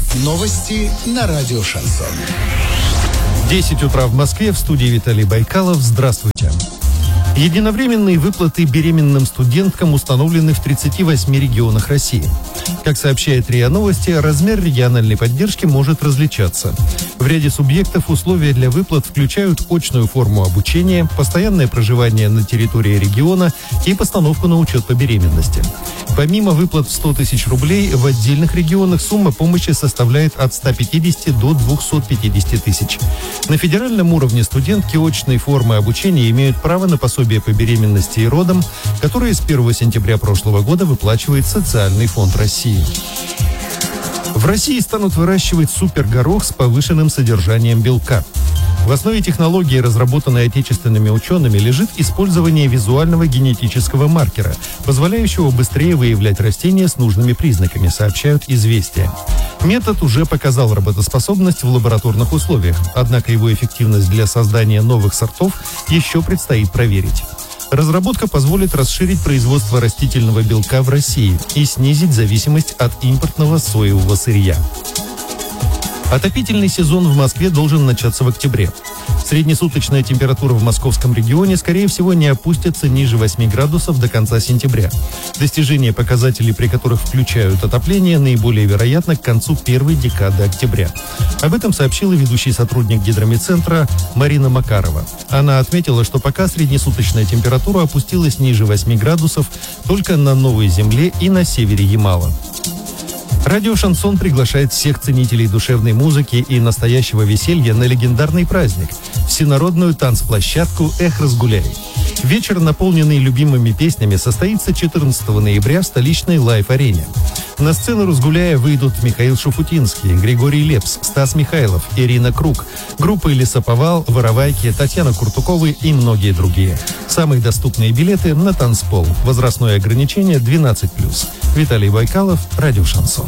Новости на радио «Шансон». 10 утра в Москве, в студии Виталий Байкалов. Здравствуйте. Единовременные выплаты беременным студенткам установлены в 38 регионах России. Как сообщает РИА Новости, размер региональной поддержки может различаться. В ряде субъектов условия для выплат включают очную форму обучения, постоянное проживание на территории региона и постановку на учет по беременности. Помимо выплат в 100 тысяч рублей, в отдельных регионах сумма помощи составляет от 150 до 250 тысяч. На федеральном уровне студентки очной формы обучения имеют право на пособие по беременности и родам, которые с 1 сентября прошлого года выплачивает Социальный фонд России. В России станут выращивать супергорох с повышенным содержанием белка. В основе технологии, разработанной отечественными учеными, лежит использование визуального генетического маркера, позволяющего быстрее выявлять растения с нужными признаками, сообщают «Известия». Метод уже показал работоспособность в лабораторных условиях, однако его эффективность для создания новых сортов еще предстоит проверить. Разработка позволит расширить производство растительного белка в России и снизить зависимость от импортного соевого сырья. Отопительный сезон в Москве должен начаться в октябре. Среднесуточная температура в московском регионе, скорее всего, не опустится ниже 8 градусов до конца сентября. Достижение показателей, при которых включают отопление, наиболее вероятно к концу первой декады октября. Об этом сообщила ведущий сотрудник Гидромедцентра Марина Макарова. Она отметила, что пока среднесуточная температура опустилась ниже 8 градусов только на Новой Земле и на севере Ямала. Радио «Шансон» приглашает всех ценителей душевной музыки и настоящего веселья на легендарный праздник – всенародную танцплощадку «Эх, разгуляй». Вечер, наполненный любимыми песнями, состоится 14 ноября в столичной Лайф-арене. На сцену «Разгуляя» выйдут Михаил Шуфутинский, Григорий Лепс, Стас Михайлов, Ирина Круг, группы «Лесоповал», «Воровайки», Татьяна Куртукова и многие другие. Самые доступные билеты на танцпол. Возрастное ограничение 12+. Виталий Байкалов, радио «Шансон».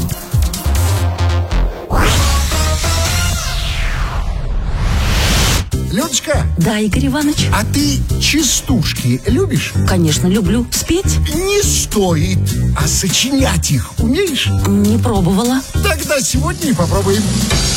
Людочка, Да, Игорь Иванович. а ты частушки любишь? Конечно, люблю. Спеть? Не стоит. А сочинять их умеешь? Не пробовала. Тогда сегодня и попробуем.